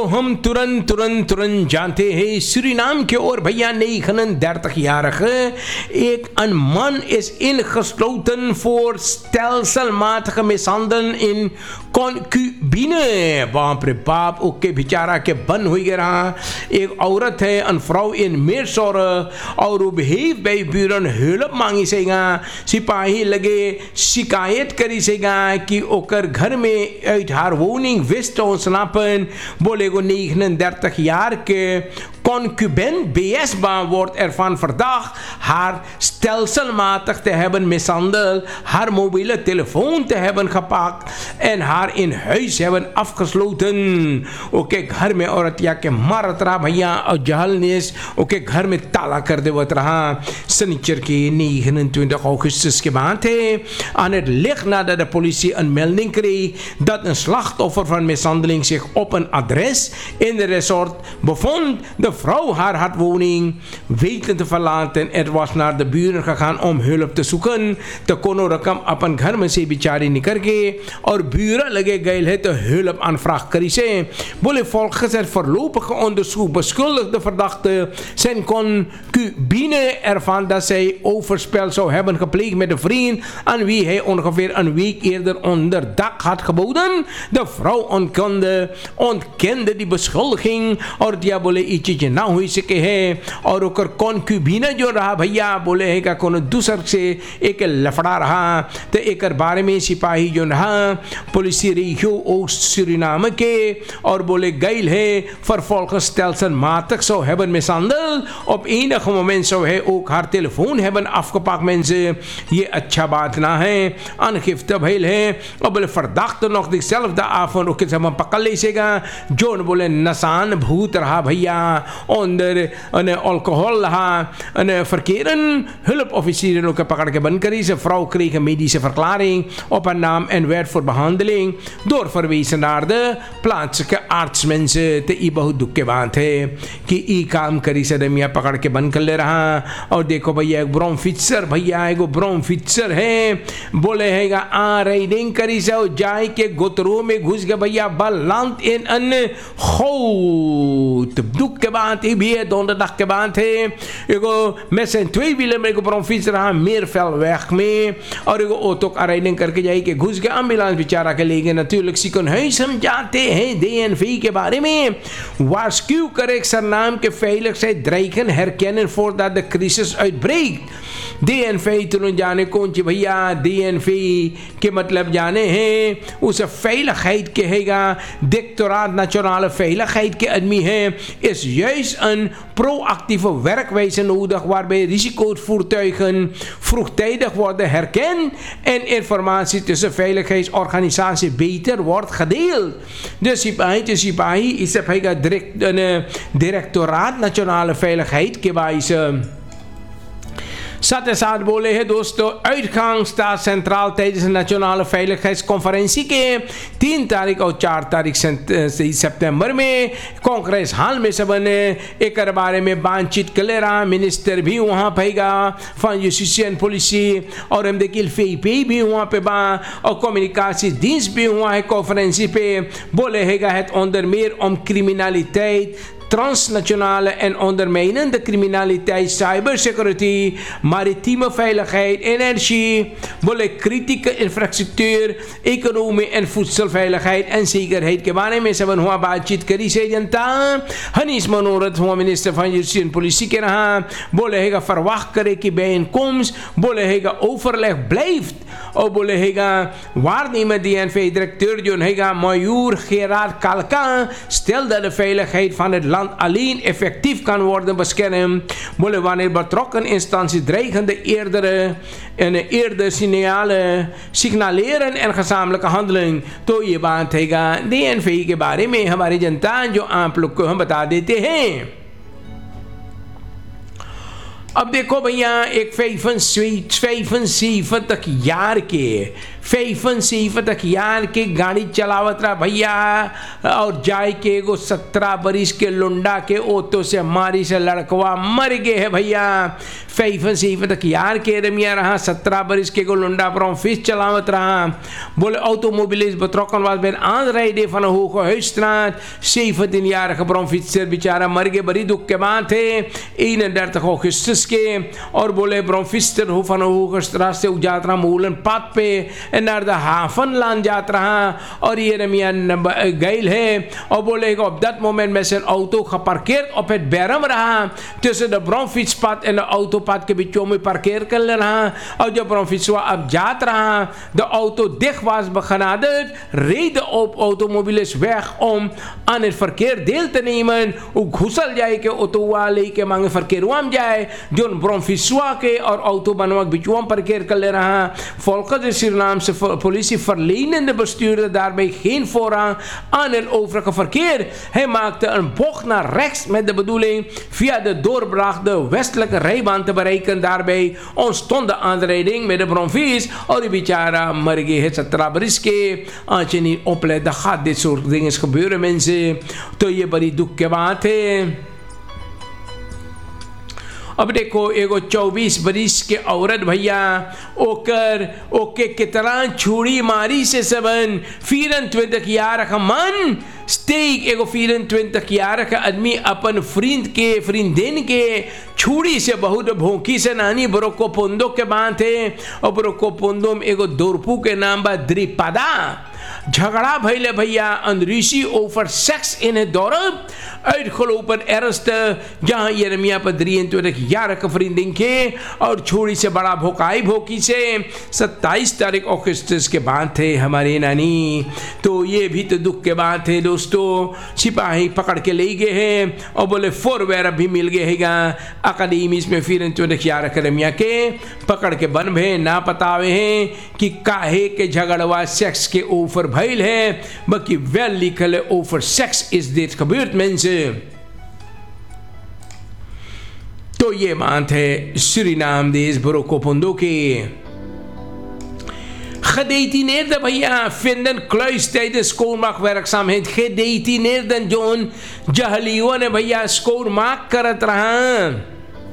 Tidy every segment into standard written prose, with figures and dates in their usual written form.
हम तुरंत जानते हैं सूरीनाम के ओर भैया 39-jarige एक een man is ingesloten voor stelselmatige mishandeling in concubine. बाप रे बाप, ओके बेचारा के बन हो गया. एक औरत है, een vrouw in Meersore और वो heeft bij buren hulp मांगी सेगा. सिपाही लगे शिकायत करी सेगा कि ओकर घर में uit haar woning wist ontsnappen. बोले को 39-jarige concubine BS-baan wordt ervan verdacht haar stelselmatig te hebben mishandeld, haar mobiele telefoon te hebben gepakt en haar in huis hebben afgesloten. Okay घर में औरतिया के मारत रहा भैया और जहलनेस. ओके घर में ताला कर देवत रहा. शनिचर की 29 augustus के बाद थे. Aan het licht nadat de politie een melding kreeg dat een slachtoffer van mishandeling zich op een adres in de resort bevond. De vrouw haar woning weten te verlaten. Het was naar de buren gegaan om hulp te zoeken. तो कोनो रकम अपन घर में से बेचारी निकल गए और buren लगे गए है तो hulp aanvraag करी से. बोले volgens het voorlopige onderzoek beschuldigt de verdachte zijn concubine ervan dat zij overspel zou hebben gepleegd met een vriend aan wie hij ongeveer een week eerder onder dak had geboden. De vrouw ontkende die beschuldiging और दिया बोले ये चीज ना हुई सके है और ओकर concubine जो रहा भैया बोले है का कोनो दूसर से एक लफड़ा रहा. तो एकर बारे में सिपाही जो रहा पुलिस regio Oost-Suriname के और बोले गईल है vervolgens stelselmatig zou hebben mishandeld. Op enig moment zou hij ook haar telefoon hebben afgepakt. mensen, ये अच्छा बात ना है. aangifte भइल है और बोले verdachte nog diezelfde avond ook eens पकड़ लेगा. जोन बोले नसान भूत रहा भैया onder een alcohol रहा. een verkeeren hulpofficier ook पकड़ के बंद करी. zijn vrouw kreeg een medische verklaring op haar naam en werd voor behandeling doorverwezen naar de plaatselijke artsmensen. te ई बहुत दुख के बात है कि ई काम करी से मियाँ पकड़ के बंद कर ले रहा. और देखो भैया एक ब्राउन फिक्सर भैया एगो ब्राउन फिक्सर है बोले हैगा आ राइडिंग करी से जाए के गोतरों में घुस गया भैया बलांत इन अन्य होत. दुख के बात ही भी है. donderdag के बात है. एगो मैं से 2 wheeler में एगो ब्राउन फिक्सर रहा Meerveldweg में और एगो ऑटो का राइडिंग करके जाए के घुस गया. एम्बुलेंस बेचारा के ले गए. natuurlijk ziekenhuis हम जाते हैं DNV के बारे में waarschuw correct naam के veiligheid dreigen herkennen voordat de crisis uitbreekt. DNV toen जाने कौन सी भैया DNV के मतलब जाने हैं उस veiligheid के हैगा Directoraat Nationale Veiligheid के आदमी है. is juist een proactieve werkwijze nodig waarbij risicovoertuigen vroegtijdig worden herkend en informatie tussen veiligheidsorganisaties beter wordt gedeeld. Dus सिपाही इसे भैया Directoraat Nationale Veiligheid के wijze. साथ ही साथ बोले हैं दोस्तों uitgang staat centraal tijdens de nationale veiligheidsconferentie के 3 तारीख और 4 तारीख सितंबर में कांग्रेस हाल में सब ने एक बारे में बातचीत कर रहा. मिनिस्टर भी वहाँ पेगा van justitie en politie और हम देखिए VP भी वहाँ पे बा और communicatiedienst भी वहाँ है conferentie पे. बोले हैगा het onder meer om criminaliteit, transnationale en ondermijnende criminaliteit, cybersecurity, maritieme veiligheid, energie, kritieke infrastructuur, economie en voedselveiligheid en zekerheid के बारे में सब हुआ बातचीत करी से जनता. हनीस मनोरथ हुआ minister van justitie en politie के रहा. बोले हैगा verwacht करे कि bijeenkomst बोले हैगा overleg blijft और बोले हैगा waarnemer DNV-directeur जो हैगा Majoor Gerard Kalka stelt dat de veiligheid van het land alleen effectief kan worden beschermd. Bolle wanneer betrokken instanties dreigende eerder signaleren en gezamenlijke handeling. तो ये बात हैगा DNV के बारे में हमारी जनता जो आप लोग को हम बता देते हैं. अब देखो भैया एक 75 jaar के 75 यार के गाड़ी चलावत रहा भैया और जाए के एगो 17 बरिस के लुंडा के ओतो से मारी से लड़कवा मर गए है भैया। 75 यार के रमिया रहा 17 बरिस के एगो लुंडा पर ऑफिस चलावत रहा बोले ऑटोमोबिलिस्ट बतरकन वाज बेन आज रही दे फन हो को हिस्ट्रात 75 यार का पर ऑफिसर बेचारा मर गए बड़ी दुख के बात है इन डर तक ऑफिसर्स के और बोले ब्रोफिस्टर हो फन हो को से उजात रहा मूलन पात पे एनर द हाफन लान जात रहा और ये रमिया गैल है और बोले ऑफ दैट मोमेंट में से ऑटो का पार्केर ओपेट बैरम रहा तो से द ब्रोफिस पात एंड ऑटो पात के बीचों में पार्केर कर ले रहा और जब ब्रोफिसवा अब जात रहा द ऑटो देख वाज बखनादत रीड ऑफ ऑटोमोबिलिस्ट weg om aan het verkeer deel te nemen उ घुसल जाए के ऑटो वाले के मांगे verkeerwam जाए जो ब्रोफिसवा के और ऑटो बनवाक बीचों parkeer कर ले रहा volgens Surinaamse politie verlenen de bestuurder daarbij geen voorrang aan het overige verkeer. Hij maakte een bocht naar rechts met de bedoeling via de doorbrachte westelijke rijbaan te bereiken. Daarbij ontstond de aanrijding met de bromfiets. और ये बेचारा मर गए है 17 बरिस के आज नहीं oplet dat gaat dit soort dingen gebeuren mensen. तो ये बड़ी दुख की बात है। अब देखो एगो 24 बरिस के औरत भैया ओके कितना छुरी मारी से सबन 24 jaar man steek एगो 24 jaar आदमी अपन vriendin के छुरी से बहुत भोंकी से नानी ब्रोको पोंदो के बात है और ब्रोको पोंदो में एगो दोरपू के नाम बा द्रिपदा झगड़ा भैले भैया अंदरीसी ओवर सेक्स इन dorp uitgelopen ergste जहाँ यरमिया पर 23 jaar का vriendin के और छोड़ी से बड़ा भोकाई भोकी से 27 तारीख अगस्त के बाद थे हमारे नानी। तो ये भी तो दुख के बात है दोस्तों। सिपाही पकड़ के ले गए हैं और बोले फोरवेयर भी मिल गए हैगा अकादमी में 24 jaar का रमिया के पकड़ के बन भे ना पतावे हैं कि काहे के झगड़वा सेक्स के ओवर भइल है बाकी वेल लिखल है over sex is this gebeurd mensen। तो ये बात है सूरीनाम देश Brokopondo की। Gedetineerden भैया vinden kluis tijdens schoonmaakwerkzaamheid gedetineerden zone जहलियों ने भैया schoonmaak करत रहा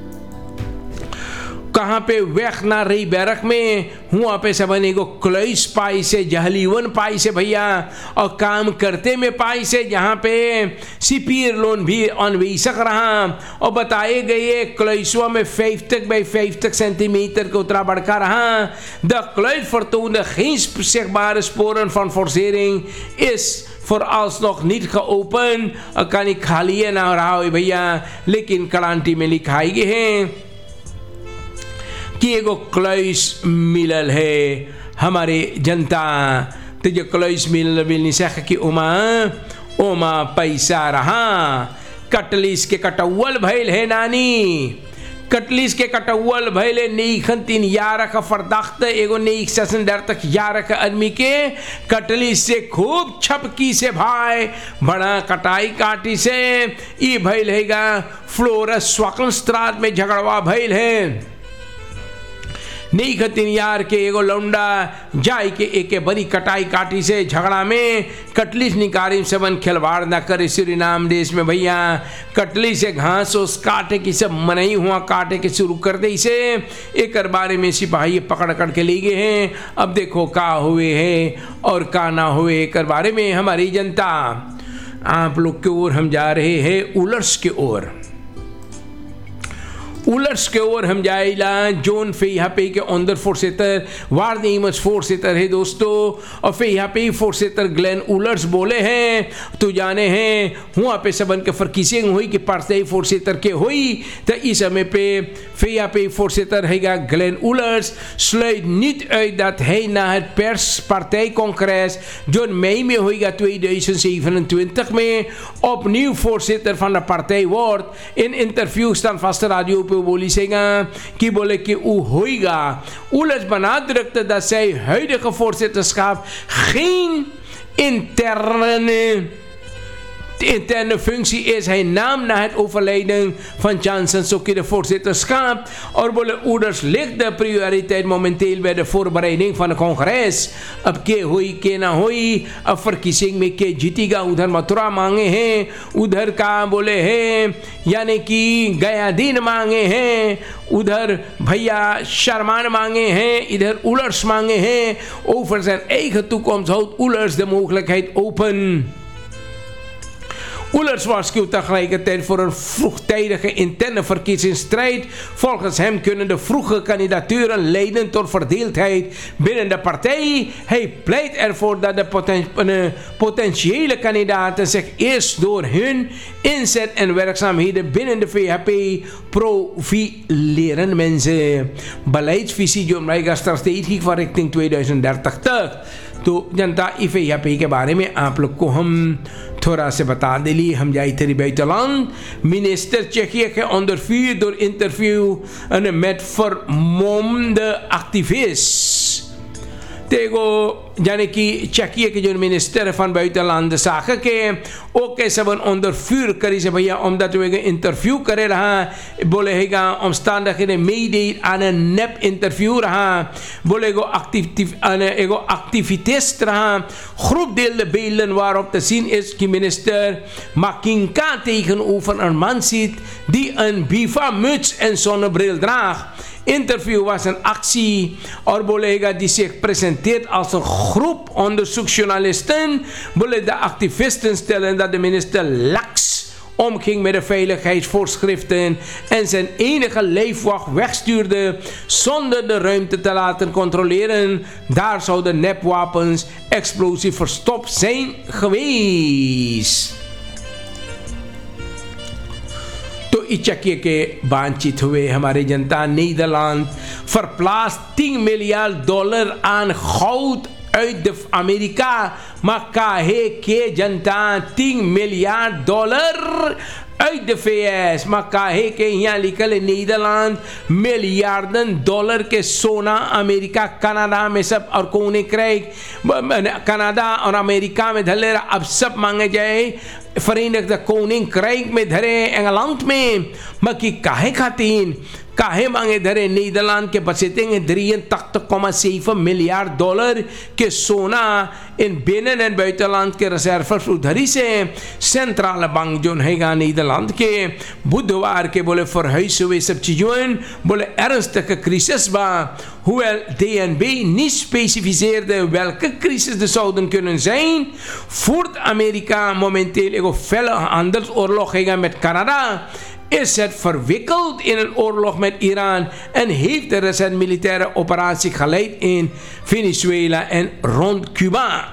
कहाँ पे वेख ना रही बैरक में हुआ पे सबने को क्लॉइस पाई से जहलीवन पाई से भैया और काम करते में पाई से जहाँ पे सिपीर लोन भी अनवीसक रहा और बताए गए क्लॉइसवा में 50 by 50 centimeter के उतरा बढ़का रहा द क्लॉइस vertoonde geen zichtbare sporen van forcering is vooralsnog niet geopend kan ik खाली है ना रहा हो भैया लेकिन क्रांति में लिखाई गए हैं कि एगो क्लॉइस मिलल है हमारे जनता तो जो क्लॉइस मिलनी से कि ओमा पैसा रहा कटलिस के कटौल भैल है नानी कटलिस के कटौल भैले नीखन 3 jaar का फरदाख्त एगो नीक ससन डर तक यार का आदमी के कटलिस से खूब छपकी से भाई बड़ा कटाई काटी से ई भैल हैगा फ्लोरस स्वाकनस्त्रात में झगड़वा भैल है नहीं खतिन यार के एगो लौंडा जाय के एके बड़ी कटाई काटी से झगड़ा में कटलिस निकारिम सबन खिलवाड़ ना करे सूरीनाम देश में भैया कटली से घास उस काटे की सब मनई हुआ काटे के शुरू कर दे इसे एक बारे में सिपाही पकड़ करके ले गए हैं। अब देखो का हुए है और का ना हुए एक बारे में हमारी जनता आप लोग की ओर हम जा रहे हैं उलर्स के ओर के ओर हम जाएला जोन फे यहाँ पे के अंदर फोर्सेटर वार नीमस फोर्सेटर है दोस्तों और फे यहाँ पे फोर्सेटर ग्लेन उलर्स बोले हैं तो जाने हैं वहाँ पे सबन के फर्किसिंग हुई कि पार्टी फोर्सेटर के हुई तो इस समय पे फे यहाँ पे फोर्सेटर हैगा Glenn Euler's sluit niet uit dat hij na het perspartijcongres John mei में होगा 2027 में opnieuw voorzitter van de partij wordt in interviews dan vaste radio बोली सेगा कि बोले कि उ होइगा उलस benadrukte dat zij huidige voorzitterschap geen De interne functie is hij nam na het overlijden van Johnson Soki de voorzitterschap. Orbole ouders ligt de prioriteit momenteel bij de voorbereiding van het congres. Op ke hoi ke na hoi, op verkiezing met ke jitiga udhar mathura mange हैं, उधर का बोले हैं, यानी कि गया दिन मांगे हैं, उधर भैया शर्मान मांगे हैं, इधर Oelers मांगे हैं. Over zijn eigen toekomst houdt Oelers de mogelijkheid open. Oelers waarschuwt tegelijkertijd voor een vroegtijdige interne verkiezingsstrijd. Volgens hem kunnen de vroege kandidaturen leiden tot verdeeldheid binnen de partij. Hij pleit ervoor dat de potentiële kandidaten zich eerst door hun inzet en werkzaamheden binnen de VHP profileren. Mensen, beleidsvisie John Maiga strategiek van richting 2030. तो जनता इफ़े यहाँ पे के बारे में आप लोग को हम थोड़ा से बता दिली. हम जाए थे buitenland. Minister Tsjechië onder vuur door interview met vermomde activist. Tego यानी कि चेकिए के जो मिनिस्टर van buitenlandse zaken के ओके सबन onder vuur करी से भैया omdat we een interview करे रहा बोले हैगा omstandigheden meedeed aan een nep interview रहा बोले ego activiteit रहा groep deelde beelden waarop te zien is कि minister Makinka tegenover een man zit die een bifa muts en zonnebril draagt. Interview was een actie Orbolega die zich presenteert als een groep onderzoeksjournalisten. De activisten stellen dat de minister laks omging met de veiligheidsvoorschriften en zijn enige lijfwacht wegstuurde zonder de ruimte te laten controleren. Daar zouden nepwapens explosief verstopt zijn geweest. तो इचकिए के बातचीत हुए हमारे जनता Netherlands verplaatst $10 miljard aan goud uit de Amerika. Maar ke जनता $10 miljard uit de VS. Maar ke यहाँ लिखल है नीदरलैंड मिलियार्डन डॉलर के सोना अमेरिका कनाडा में सब और कोने क्रेग कनाडा और अमेरिका में धले अब सब मांगे जाए Verenigde Koninkrijk met धरे Engeland में मकी काहे खातीन काहे मांगे धरे नीदरलैंड के बचतेंगे 83,7 miljard के सोना in binnen- en buitenland के reserves उधरी से centrale bank जो हैगा नीदरलैंड के बुधवार के बोले verhuizen we सब चीज़ों बोले ernstige crisis बा. Hoewel DNB niet specificeerde welke crisis er zouden kunnen zijn, voert Amerika momenteel een felle handelsoorlog met Canada. Is het verwikkeld in een oorlog met Iran en heeft de recent militaire operatie geleid in Venezuela en rond Cuba.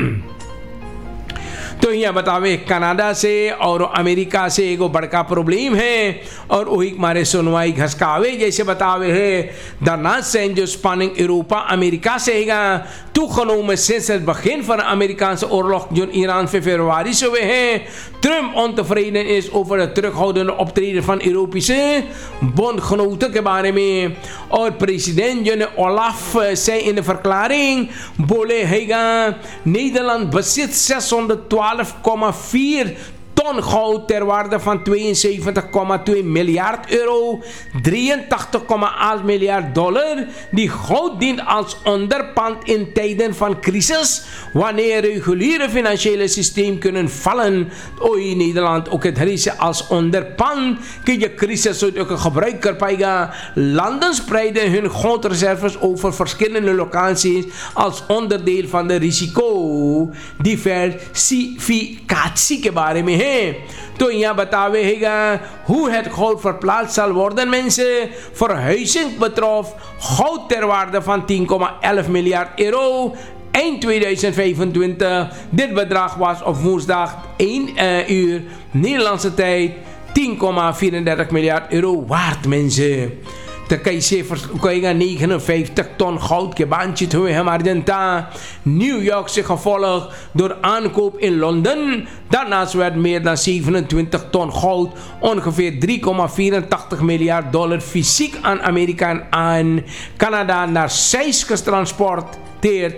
तो यहाँ बतावे कनाडा से और अमेरिका से एगो बड़का प्रॉब्लम है और वही हमारे सुनवाई घसकावे जैसे बतावे है daarnaast zijn dus spanning Europa Amerika zeggen toegenomen sinds het begin van de Amerikaanse oorlog in Iran februari zo we Trump ontevreden is over het terughoudende optreden van Europese bondgenoten के बारे में और president Olaf zei in de verklaring बोले हैगा Nederland bezit 612,4 ton goud ter waarde van €72,2 miljard, $83,8 miljard. Die goud dient als onderpand in tijden van crisis, wanneer reguliere financiële systeem kunnen vallen. In Nederland ook het risico als onderpand. Kun je crisis uit ook een gebruiker paega. Landen spreiden hun goudreserves over verschillende locaties als onderdeel van de risico-diversificatie के बारे में है. तो यहाँ बतावे हैगा hoe het goud verplaatst zal worden mensen. Verhuizing betrof goud ter waarde van €10,11 miljard. Eind 2025. Dit bedrag was op woensdag 1 uur Nederlandse tijd €10,34 miljard waard mensen. De cijfers krijgen 59 ton goud gebaantje toe hem Argenta. New York zich gevolgd door aankoop in Londen. Daarnaast werd meer dan 27 ton goud, ongeveer $3,84 miljard fysiek aan Amerika en aan Canada naar Zeist getransporteerd.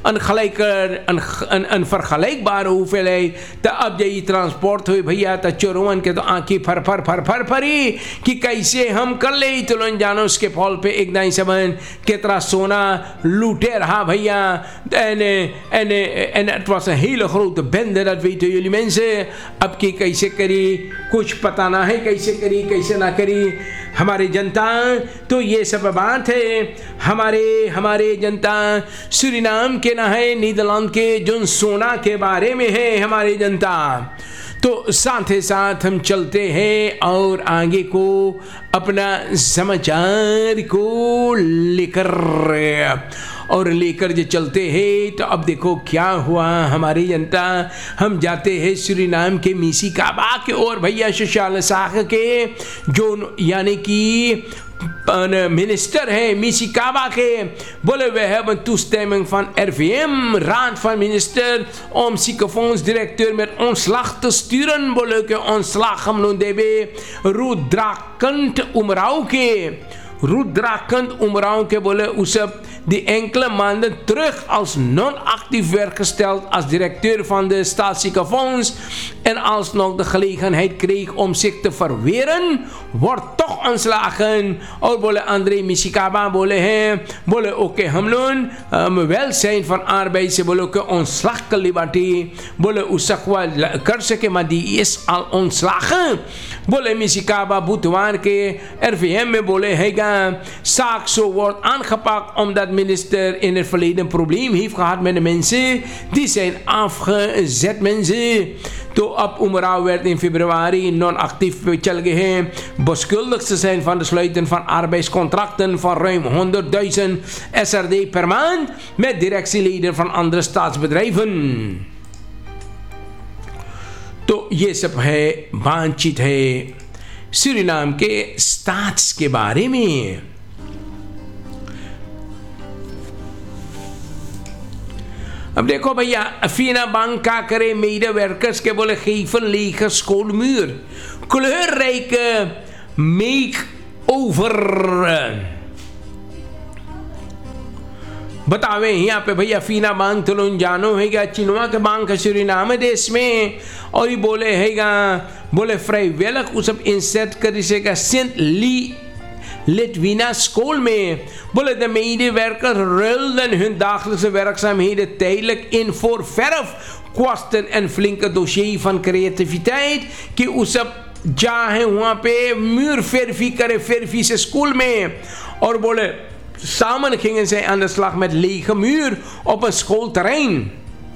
Een vergelijkbare hoeveelheid te abjayi transport हुई भैया तो चोरवन के तो आंखें फर परी कि कैसे हम कर ले तुलन जानो उसके फॉल पे एक दाई सबन कितना सोना लूटे रहा भैया en het was een hele grote bende, dat weten jullie mensen. अब की कैसे करी कुछ पता ना है, कैसे करी कैसे ना करी हमारे जनता। तो ये सब बात है हमारे जनता सूरीनाम के ना है, नीदरलैंड के जो सोना के बारे में है हमारे जनता। तो साथ ही साथ हम चलते हैं और आगे को अपना समाचार को लेकर जो चलते हैं। तो अब देखो क्या हुआ हमारी जनता। हम जाते हैं सूरीनाम के मिसिगावा के और भैया सोशल साख के जो यानी कि minister है Michigawa के, बोले we hebben toestemming van RVM, raad van minister, om ziekenfondsdirecteur met ontslag te sturen. बोले के ontslag हम लोग देवे Rudrakkend Umrao के बोले उसे die enkele maanden terug als non-actief werd gesteld als directeur van de Staatsziekenfonds en alsnog de gelegenheid kreeg om zich te verweren, wordt toch ontslagen. और बोले André Michigawa बोले ओके हम लोग welzijn van arbeid से बोले के ontslag के liberty बोले उसका कर सके maar die is al ontslagen. बोले Michigawa बुधवार के RVM में बोले हैगा zaak zo wordt aangepakt omdat minister in het verleden een probleem heeft gehad met de mensen die zijn afgezet mensen. तो अब Umrao werd in februari non-actief चल गए हैं, beschuldigd te zijn van de sluiten van arbeidscontracten van ruim 100.000 SRD per maand met directieleden van andere staatsbedrijven. तो ये सब है बातचीत है सूरीनाम के स्टाट्स के बारे में। अब देखो भैया Afina Bank का करे medewerkers के बोले geven lege schoolmuur kleurrijke make-over। बतावे यहाँ पे भैया Afina Bank तुम जानो हैगा चिनवा के बैंक सूरीनाम देश में और ये बोले हैगा बोले vrijwillig उस सब इंसर्ट करी से का Saint Litwina school mee. Bolle de medewerkers ruilden hun dagelijkse werkzaamheden tijdelijk in voor verfkosten en flinke dossier van creativiteit कि उस सब जाए वहाँ पे muur verfie करे verfie से school में और बोले samen gingen zij aan de slag met lege muur op een schoolterrein.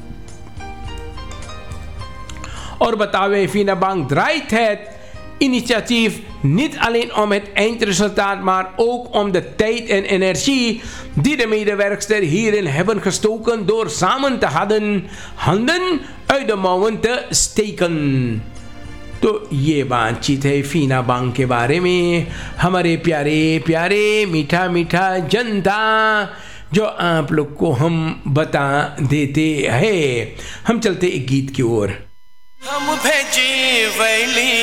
और बतावे Afina Bank draait het initiatief niet alleen om het eindresultaat, maar ook om de tijd en energie die de medewerkers hierin hebben gestoken door samen te handen uit de mouwen te steken. तो ये बातचीत है Afina Bank के बारे में। हमारे प्यारे प्यारे मीठा मीठा जनता जो आप लोग को हम बता देते हैं। हम चलते एक गीत की ओर। हम भेजी वैली